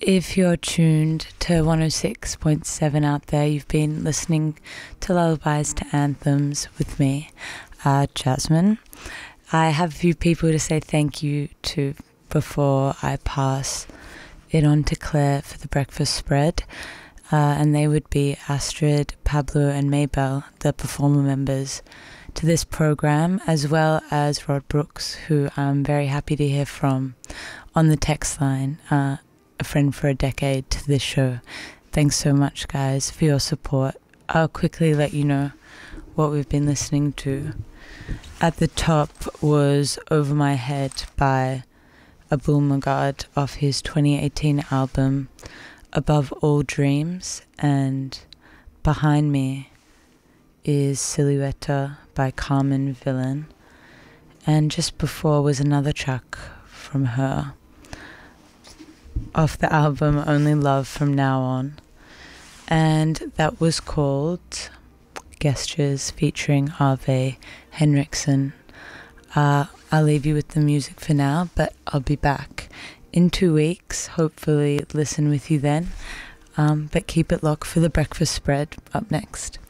If you're tuned to 106.7 out there, you've been listening to Lullabies to Anthems with me, Jasmine. I have a few people to say thank you to before I pass it on to Claire for the breakfast spread. And they would be Astrid, Pablo and Maybell, the performer members to this program, as well as Rod Brooks, who I'm very happy to hear from on the text line, a friend for a decade to this show. Thanks so much, guys, for your support. I'll quickly let you know what we've been listening to. At the top was Over My Head by Abul Magad off his 2018 album Above All Dreams, and behind me is Silhouette by Carmen Villain, and just before was another track from her off the album Only Love From Now On, and that was called Gestures featuring Ave Henriksen. I'll leave you with the music for now, but I'll be back in 2 weeks, hopefully listen with you then, but keep it locked for the breakfast spread up next.